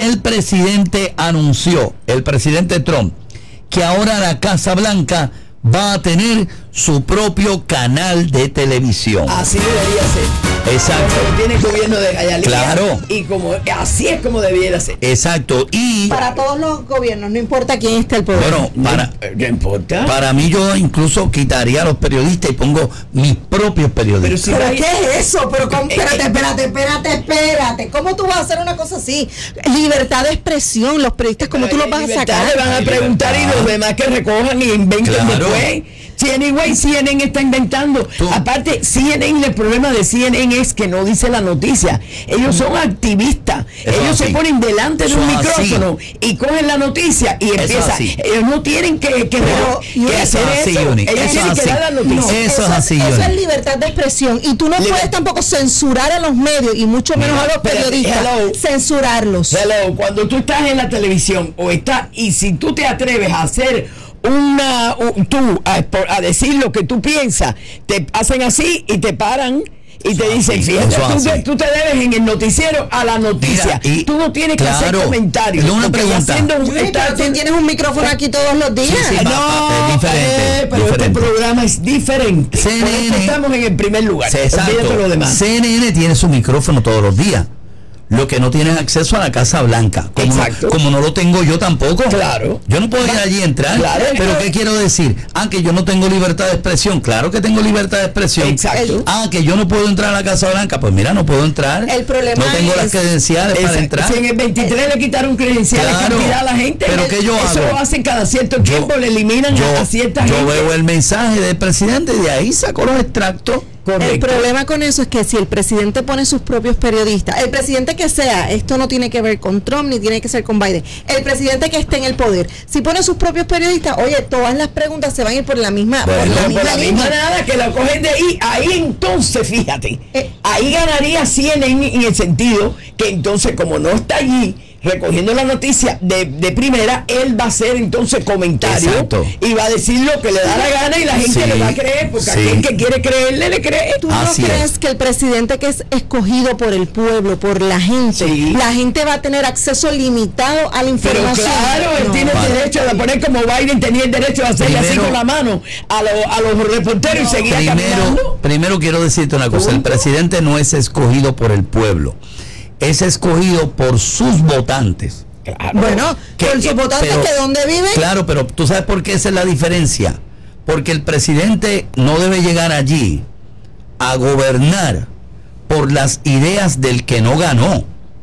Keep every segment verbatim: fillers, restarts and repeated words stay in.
el presidente anunció, el presidente Trump, que ahora la Casa Blanca va a tener su propio canal de televisión. Así debería ser. Exacto. Como tiene el gobierno de Hialeah. Claro. Y como así es como debiera ser. Exacto. Y para todos los gobiernos, no importa quién esté al poder. bueno, para, ¿qué importa? Para mí yo incluso quitaría a los periodistas y pongo mis propios periodistas. Pero, si ¿Pero qué es eso? Pero ¿cómo? Espérate, espérate, espérate, espérate. ¿Cómo tú vas a hacer una cosa así? Libertad de expresión, los periodistas, ¿cómo tú los vas a sacar? Le van a preguntar y los demás que recojan y inventen claro. después. C N N, C N N está inventando. Tú. Aparte, C N N, el problema de C N N es que no dice la noticia. Ellos son activistas. Eso Ellos así. se ponen delante de Eso un micrófono así. y cogen la noticia y empiezan. Ellos no tienen que, que, Pero, que, que hacer eso. eso. Ellos eso tienen así. que dar la noticia. No, eso, eso, es así, eso es libertad de expresión. Y tú no Liber puedes tampoco censurar a los medios y mucho menos Mira, a los periodistas. Hello. Censurarlos. Hello, cuando tú estás en la televisión o estás, y si tú te atreves a hacer una un, tú a, a decir lo que tú piensas, te hacen así y te paran y eso te dicen, así, fíjate, tú te, tú te debes en el noticiero a la noticia. Mira, y, tú no tienes claro, que hacer comentarios. No una pregunta. Un, sí, está, tú tienes un micrófono aquí todos los días. Sí, sí, no, es diferente, eh, pero diferente. este programa es diferente. C N N, estamos en el primer lugar. Exacto. Lo demás. C N N tiene su micrófono todos los días. Lo que no tienen acceso a la Casa Blanca. Como Exacto. No, como no lo tengo yo tampoco. Claro. Yo no puedo ir allí a entrar. Claro. Pero ¿qué quiero decir? Ah, que yo no tengo libertad de expresión. Claro que tengo libertad de expresión. Exacto. Ah, que yo no puedo entrar a la Casa Blanca. Pues mira, no puedo entrar. El problema no tengo es, las credenciales es, para entrar. Si en el veintitrés le quitaron credenciales claro, cantidad a la gente. Pero el, que yo eso hago? lo hacen cada cierto tiempo, yo, le eliminan yo, a cierta yo gente. Yo veo el mensaje del presidente y de ahí saco los extractos. Correcto. El problema con eso es que si el presidente pone sus propios periodistas, el presidente que sea, esto no tiene que ver con Trump ni tiene que ser con Biden, el presidente que esté en el poder, si pone sus propios periodistas, oye, todas las preguntas se van a ir por la misma, bueno, por la por misma la línea. misma nada, que la cogen de ahí, ahí entonces, fíjate, eh, ahí ganaría C N N en el sentido que entonces como no está allí recogiendo la noticia de, de primera, él va a hacer entonces comentarios y va a decir lo que le da la gana y la gente sí, le va a creer, porque sí. aquel que quiere creerle, le cree. ¿Tú Así no crees es. que el presidente que es escogido por el pueblo, por la gente, sí. la gente va a tener acceso limitado a la información? Pero claro, él no. tiene el derecho de poner como Biden tenía el derecho de hacerle primero, así con la mano a, lo, a los reporteros no. y seguir primero, caminando. Primero quiero decirte una cosa, el presidente no es escogido por el pueblo, es escogido por sus votantes. Claro. Bueno, que, por sus votantes pero, que dónde viven. Claro, pero tú sabes por qué esa es la diferencia. Porque el presidente no debe llegar allí a gobernar por las ideas del que no ganó.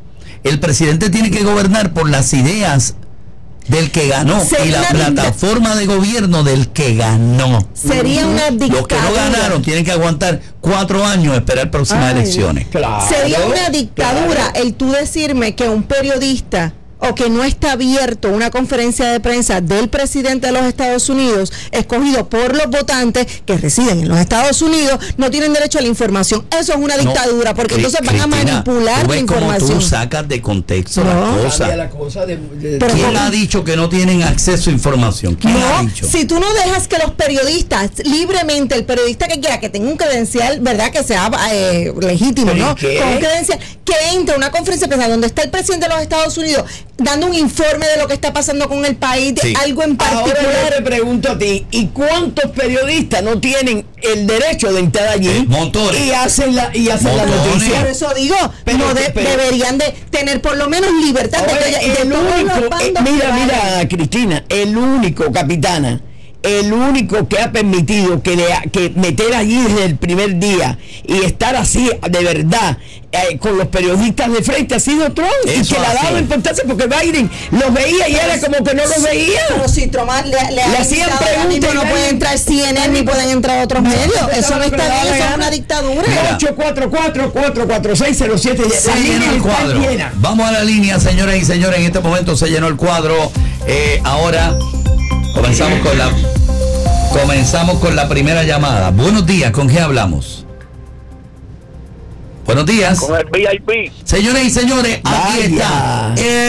El presidente tiene que gobernar por las ideas del que ganó y la plataforma de gobierno del que ganó. Sería una dictadura. Los que no ganaron tienen que aguantar cuatro años a esperar próximas Ay, elecciones. Claro, sería una dictadura claro. el tú decirme que un periodista o que no está abierto una conferencia de prensa del presidente de los Estados Unidos, escogido por los votantes que residen en los Estados Unidos, no tienen derecho a la información. Eso es una dictadura, no, porque entonces van Cristina, a manipular la información. Como tú sacas de contexto no. la cosa. La cosa de, de, ¿Quién ¿cómo? ha dicho que no tienen acceso a información? ¿Quién no, ha dicho? Si tú no dejas que los periodistas, libremente, el periodista que quiera, que tenga un credencial, ¿verdad? Que sea eh, legítimo, ¿no? ¿Qué? Con un credencial, que entre a una conferencia de prensa donde está el presidente de los Estados Unidos dando un informe de lo que está pasando con el país, de sí. algo en particular. Ahora yo te pregunto a ti, ¿y cuántos periodistas no tienen el derecho de entrar allí eh, montones. y hacen la y hacen la noticia? Por eso digo, pero, no de, pero, deberían de tener por lo menos libertad ahora, de, de, de el todos único, los bandos. Eh, mira, mira, Cristina, el único, capitana, el único que ha permitido que, le, que meter allí desde el primer día y estar así de verdad eh, con los periodistas de frente ha sido Trump. Eso y que le ha dado importancia porque Biden los veía y pero era como que no los veía. Pero si Trump le, le, le hacían preguntas, no puede entrar C N N ni pueden entrar otros no, medios. No, eso no está bien, eso es una dictadura. ocho cuatro cuatro, cuatro cuatro seis, cero siete. Se llenó el cuadro. Vamos a la línea, señoras y señores. En este momento se llenó el cuadro. Eh, ahora comenzamos con la Comenzamos con la primera llamada. Buenos días, ¿con quién hablamos? Buenos días. Con el V I P. Señores y señores, aquí Vaya. está. Eh,